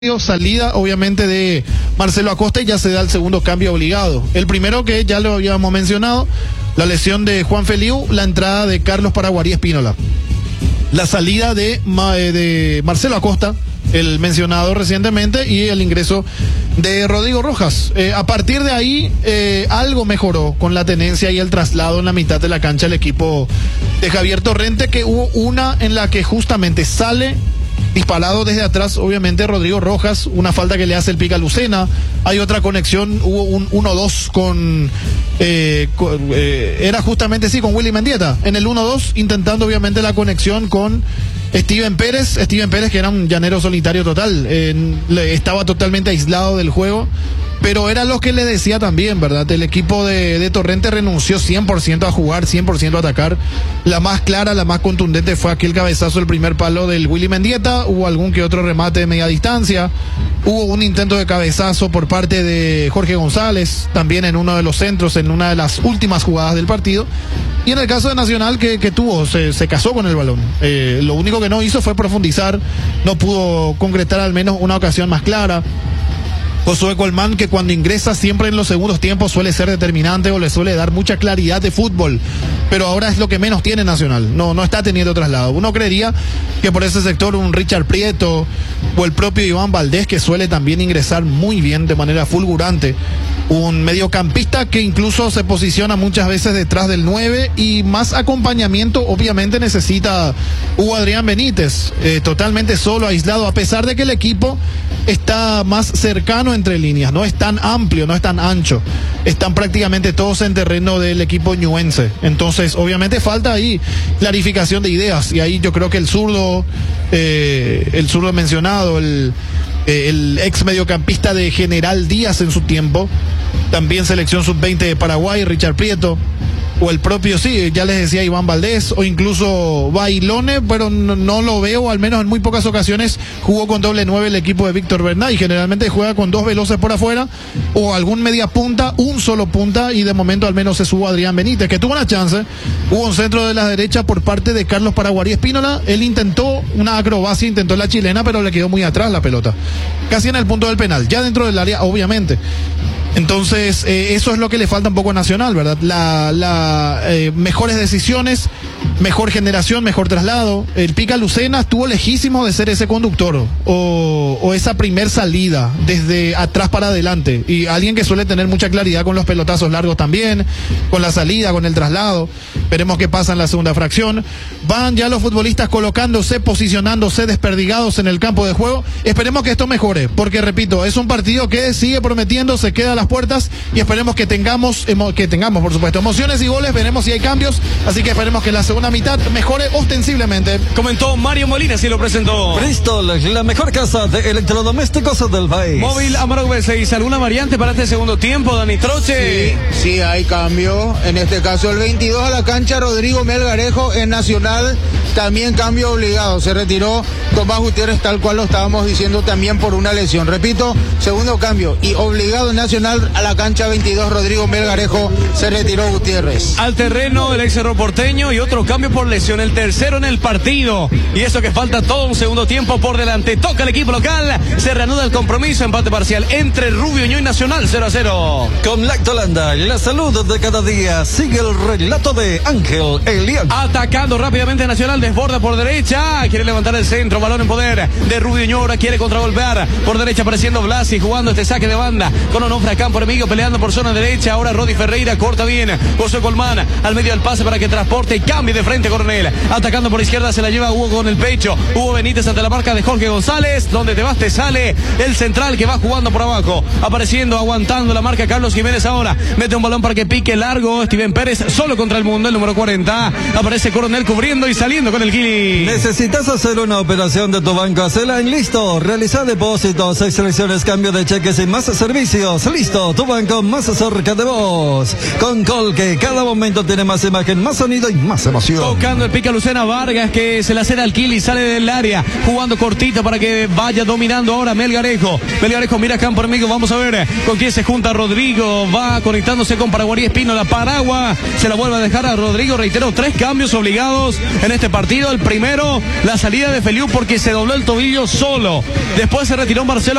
salida obviamente de Marcelo Acosta y ya se da el segundo cambio obligado. El primero que ya lo habíamos mencionado, la lesión de Juan Feliu, la entrada de Carlos Paraguarí Espínola. La salida de Marcelo Acosta, el mencionado recientemente, y el ingreso de Rodrigo Rojas. A partir de ahí, algo mejoró con la tenencia y el traslado en la mitad de la cancha del equipo de Javier Torrente, que hubo una en la que justamente sale disparado desde atrás, obviamente, Rodrigo Rojas, una falta que le hace el Pica Lucena. Hay otra conexión, hubo un 1-2 era justamente con Willy Mendieta, en el 1-2, intentando obviamente la conexión con Steven Pérez, que era un llanero solitario total, estaba totalmente aislado del juego, pero era lo que le decía también, ¿verdad? El equipo de Torrente renunció 100% a jugar, 100% a atacar. La más clara, la más contundente fue aquel cabezazo del primer palo del Willy Mendieta. Hubo algún que otro remate de media distancia. Hubo un intento de cabezazo por parte de Jorge González, también en uno de los centros, en una de las últimas jugadas del partido. Y en el caso de Nacional, que tuvo, se casó con el balón. Lo único que no hizo fue profundizar, no pudo concretar al menos una ocasión más clara. Josué Colmán, que cuando ingresa siempre en los segundos tiempos suele ser determinante o le suele dar mucha claridad de fútbol, pero ahora es lo que menos tiene Nacional, no está teniendo traslado. Uno creería que por ese sector un Richard Prieto o el propio Iván Valdés, que suele también ingresar muy bien de manera fulgurante, un mediocampista que incluso se posiciona muchas veces detrás del 9, y más acompañamiento obviamente necesita Hugo Adrián Benítez, totalmente solo, aislado, a pesar de que el equipo está más cercano entre líneas, no es tan amplio, no es tan ancho, están prácticamente todos en terreno del equipo ñuense. Entonces obviamente falta ahí clarificación de ideas, y ahí yo creo que el zurdo mencionado, el ex mediocampista de General Díaz en su tiempo, también selección sub-20 de Paraguay, Richard Prieto, o el propio, ya les decía, Iván Valdés, o incluso Bailone, pero no lo veo, al menos en muy pocas ocasiones jugó con doble 9 el equipo de Víctor Bernal, y generalmente juega con dos veloces por afuera, o algún media punta, un solo punta, y de momento al menos es Hugo Adrián Benítez, que tuvo una chance. Hubo un centro de la derecha por parte de Carlos Paraguarí Espínola, él intentó una acrobacia, intentó la chilena, pero le quedó muy atrás la pelota, casi en el punto del penal, ya dentro del área, obviamente. Entonces, eso es lo que le falta un poco a Nacional, ¿verdad? Mejores decisiones, mejor generación, mejor traslado. El Pica Lucena estuvo lejísimo de ser ese conductor o esa primer salida desde atrás para adelante. Y alguien que suele tener mucha claridad con los pelotazos largos también, con la salida, con el traslado. Veremos qué pasa en la segunda fracción. Van ya los futbolistas colocándose, posicionándose, desperdigados en el campo de juego. Esperemos que esto mejore, porque repito, es un partido que sigue prometiendo, se queda a las puertas, y esperemos que tengamos, por supuesto, emociones y goles. Veremos si hay cambios, así que esperemos que la segunda mitad mejore ostensiblemente. Comentó Mario Molina, si lo presentó. Bristol, la mejor casa de electrodomésticos del país. Móvil Amargo B6, ¿alguna variante para este segundo tiempo, Dani Troche? Sí, hay cambio. En este caso, el 22 a la cancha, Rodrigo Melgarejo. En Nacional, también cambio obligado. Se retiró Tomás Gutiérrez, tal cual lo estábamos diciendo, también por una lesión. Repito, segundo cambio y obligado en Nacional, a la cancha 22, Rodrigo Melgarejo, se retiró Gutiérrez. Al terreno el ex Cerro Porteño, y otro cambio por lesión, el tercero en el partido. Y eso que falta todo un segundo tiempo por delante. Toca el equipo local, se reanuda el compromiso, empate parcial entre Rubio Ñu y Nacional, 0-0. Con Lactolanda, la salud de cada día, sigue el relato de Ángel Elian. Atacando rápidamente Nacional, desborda por derecha, quiere levantar el centro, balón en poder de Rubio Ñu, ahora quiere contragolpear por derecha, apareciendo Blasi, jugando este saque de banda con Onofre Campo Emilio, peleando por zona derecha. Ahora Rodi Ferreira corta bien, José Colmán al medio del pase para que transporte y cambie de frente Coronel. Atacando por izquierda, se la lleva Hugo con el pecho. Hugo Benítez ante la marca de Jorge González. Donde te vas te sale el central, que va jugando por abajo, apareciendo, aguantando la marca Carlos Jiménez. Ahora mete un balón para que pique largo Steven Pérez, solo contra el mundo, el número 40. Aparece Coronel cubriendo y saliendo con el Kili. ¿Necesitas hacer una operación de tu banco? Hacela en Listo. Realizar depósitos, 6 selecciones, cambio de cheques y más servicios. Listo, tu banco más cerca de vos. Con Colque, cada momento tiene más imagen, más sonido y más emoción. Tocando el Pica Lucena Vargas, que se la cede al Kili, sale del área, jugando cortito para que vaya dominando ahora Melgarejo. Melgarejo mira campo amigo, vamos a ver con quién se junta Rodrigo. Va conectándose con Paraguarí Espínola. Paragua se la vuelve a dejar a Rodrigo, reitero, 3 cambios obligados en este partido. El primero, la salida de Feliu porque se dobló el tobillo solo. Después se retiró Marcelo